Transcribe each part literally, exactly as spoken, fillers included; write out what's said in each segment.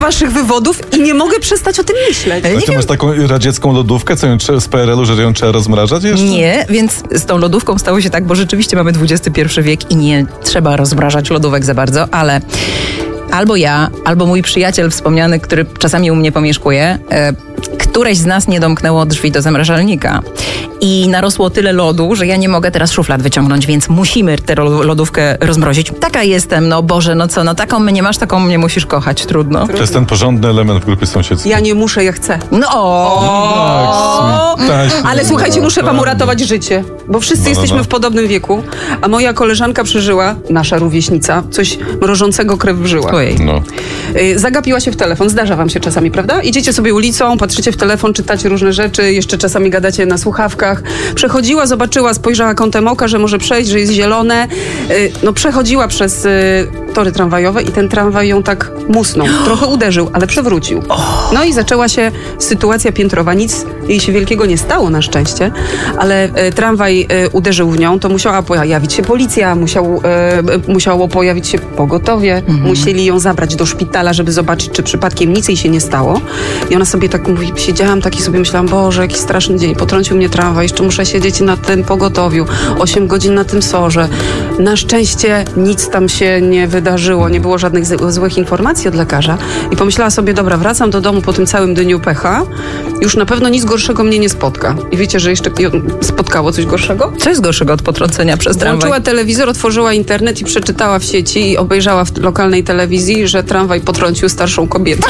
waszych wywodów i nie mogę przestać o tym myśleć. A ty masz taką radziecką lodówkę, co ją trzeba, z P R L u, że ją trzeba rozmrażać jeszcze? Nie, więc z tą lodówką stało się tak, bo rzeczywiście mamy dwudziesty pierwszy wiek i nie trzeba rozmrażać lodówek za bardzo, ale albo ja, albo mój przyjaciel wspomniany, który czasami u mnie pomieszkuje, e, któreś z nas nie domknęło drzwi do zamrażalnika. I narosło tyle lodu, że ja nie mogę teraz szuflad wyciągnąć, więc musimy tę lodówkę rozmrozić. Taka jestem, no Boże, no co, no taką mnie nie masz, taką mnie musisz kochać, trudno. To jest ten porządny element w grupie sąsiedzkiej. Ja nie muszę, ja chcę. No o, Tak, Ale słuchajcie, muszę wam uratować życie, bo wszyscy No, no, jesteśmy no. w podobnym wieku, a moja koleżanka przeżyła, nasza rówieśnica, coś mrożącego krew w żyłach. ojej. No. Y, Zagapiła się w telefon, zdarza wam się czasami, prawda? Idziecie sobie ulicą, patrzycie w telefon, czytacie różne rzeczy, jeszcze czasami gadacie na słuchawkach. Przechodziła, zobaczyła, spojrzała kątem oka, że może przejść, że jest zielone. Y, No przechodziła przez y, tory tramwajowe i ten tramwaj ją tak musnął. Trochę uderzył, ale przewrócił. No i zaczęła się sytuacja piętrowa. Nic jej się wielkiego nie stało na szczęście, ale y, tramwaj y, uderzył w nią, to musiała pojawić się policja, musiał, y, musiało pojawić się pogotowie, mhm. musieli ją zabrać do szpitala, żeby zobaczyć, czy przypadkiem nic jej się nie stało. I ona sobie tak mówi, siedziałam tak i sobie myślałam, Boże, jaki straszny dzień, potrącił mnie tramwaj, jeszcze muszę siedzieć na tym pogotowiu, osiem godzin na tym sorze. Na szczęście nic tam się nie wydarzyło, nie było żadnych z- złych informacji od lekarza. I pomyślała sobie, dobra, wracam do domu po tym całym dniu pecha, już na pewno nic gorszego mnie nie spotka. I wiecie, że jeszcze ją spotkało coś gorszego? Co jest gorszego od potrącenia przez tramwaj? Włączyła telewizor, otworzyła internet i przeczytała w sieci i obejrzała w lokalnej telewizji, że tramwaj potrącił starszą kobietę.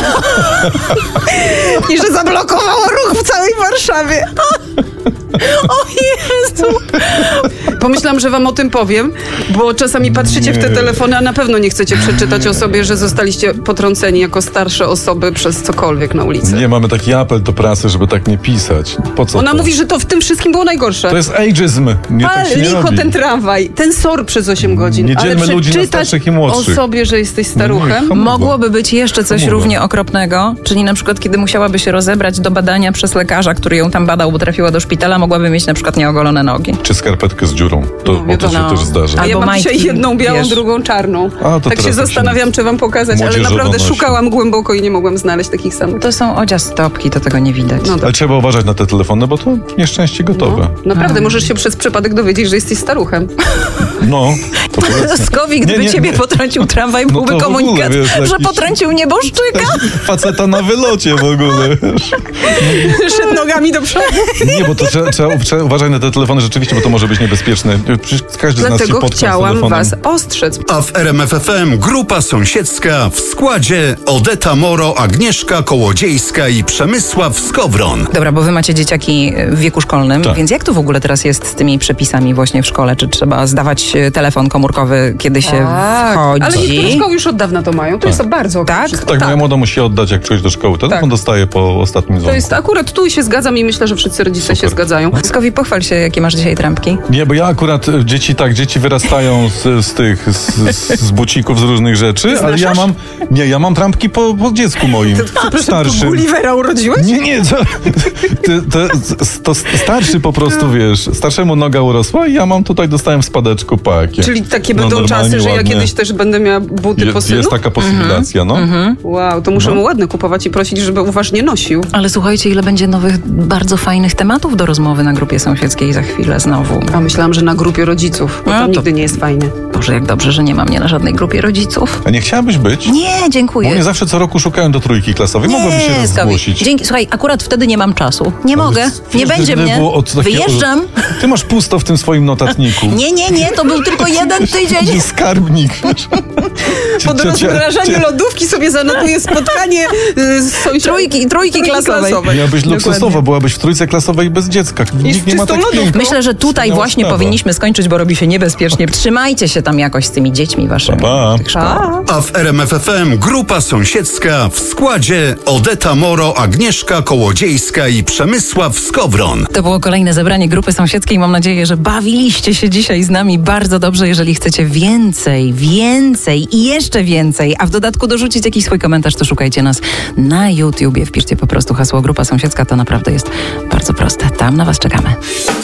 I że zablokowało ruch w całej Warszawie. O Jezu! Pomyślałam, że wam o tym powiem, bo czasami patrzycie w te Nie. telefony, a na pewno nie chcecie przeczytać o sobie, że zostaliście potrąceni jako starsze osoby przez cokolwiek na ulicy. Nie, mamy taki apel do prasy, żeby tak nie pisać. Po co Ona to? mówi, że to w tym wszystkim było najgorsze. To jest ageism. Nie, tak Ale się nie licho robi. ten tramwaj, ten sor przez osiem godzin. Nie dzielmy ale ludzi na przeczytać starszych i młodszych. o sobie, że jesteś staruchem. Nie, Mogłoby być jeszcze coś Mogło. równie okropnego, czyli na przykład kiedy musiałaby się rozebrać do badania przez lekarza, który ją tam badał, bo trafiła do szpitala, mogłaby mieć na przykład nieogolone nogi. Czy skarpetkę z dziurą. To, No, bo to się wiadomo. też zdarza. A ja Albo mam dzisiaj majtki, jedną białą, wiesz. drugą czarną. A, to tak się teraz jak zastanawiam, się czy wam pokazać, ale młodzieżowo naprawdę nosi. szukałam głęboko i nie mogłam znaleźć takich samych. To są odziastopki, to tego nie widać. No tak. Ale trzeba uważać na te telefony, bo to nieszczęście gotowe. No, naprawdę, możesz się przez przypadek dowiedzieć, że jesteś staruchem. No, to powiedzmy. Skowi, gdyby Nie, nie, ciebie nie. potrącił tramwaj, No byłby to w ogóle, komunikat, wiesz, że jakiś- potrącił nieboszczyka. Faceta na wylocie w ogóle. Szedł nogami do przodu. Nie, bo to trzeba, trzeba, trzeba uważać na te telefony rzeczywiście, bo to może być niebezpieczne. Przecież każdy z nas się Dlatego potknął z chciałam telefonem. was ostrzec. A w R M F F M grupa sąsiedzka w składzie Odeta Moro, Agnieszka Kołodziejska i Przemysław Skowron. Dobra, bo wy macie dzieciaki w wieku szkolnym, Tak. więc jak to w ogóle teraz jest z tymi przepisami właśnie w szkole? Czy trzeba zdawać e, telefon komórkowy, kiedy się wchodzi? Ale niektóre szkoły już od dawna to mają. To jest bardzo Tak? wszystko. Tak, moja młoda musi oddać, jak przyjść do szkoły. Telefon Tak. dostaje po ostatnim dzwonku. To jest akurat tu się zgadzam i myślę, że wszyscy rodzice Super. się zgadzają. Skowi, pochwal się, jakie masz dzisiaj trampki. Nie, bo ja akurat e, dzieci tak, dzieci wyrastają z, z tych, z, z bucików, z różnych rzeczy, ale ja mam, nie, ja mam trampki po, po dziecku moim, starszym. Gullivera urodziłeś? Nie, nie, to, to, to, to starszy po prostu, wiesz, starszemu noga urosła i ja mam tutaj, dostałem w spadeczku pakie. Czyli takie No, będą normalnie, czasy, że ja ładne. kiedyś też będę miała buty po Jest, synu? jest taka posibilacja, no. Wow, to muszę No. mu ładne kupować i prosić, żeby uważnie nosił. Ale słuchajcie, ile będzie nowych, bardzo fajnych tematów do rozmowy na grupie sąsiedzkiej za chwilę znowu. A myślałam, że na grupie rodziców, bo No to to- nigdy nie jest fajnie. Boże, jak dobrze, że nie ma mnie na żadnej grupie rodziców. A nie chciałabyś być? Nie, Bo dziękuję. mnie zawsze co roku szukają do trójki klasowej. Mogłaby się raz Skowi. zgłosić. Dzięki. Słuchaj, akurat wtedy nie mam czasu. Nie Ale mogę. wiesz, Nie będzie gdyby mnie. było od takiego- Wyjeżdżam. Ty masz pusto w tym swoim notatniku. Nie, nie, nie, to był tylko jeden tydzień. Nie skarbnik. Po Cia- cia- rozmrażaniu cia- lodówki sobie zanotuję spotkanie y, z sąsiadami. Trójki, trójki klasowej. Miałabyś luksusowo, Dokładnie. byłabyś w trójce klasowej bez dziecka. Nikt nie ma czystą tak lodówką. pięknie. Myślę, że tutaj Wspaniała właśnie sprawa. powinniśmy skończyć, bo robi się niebezpiecznie. Trzymajcie się tam jakoś z tymi dziećmi waszymi. Pa. w tych szkołach. A w R M F F M grupa sąsiedzka w składzie Odeta Moro, Agnieszka Kołodziejska i Przemysław Skowron. To było kolejne zebranie grupy sąsiedzkiej. Mam nadzieję, że bawiliście się dzisiaj z nami bardzo dobrze. Jeżeli chcecie więcej, więcej i jeszcze więcej, a w dodatku dorzucić jakiś swój komentarz, to szukajcie nas na YouTubie. Wpiszcie po prostu hasło Grupa Sąsiedzka. To naprawdę jest bardzo proste. Tam na was czekamy.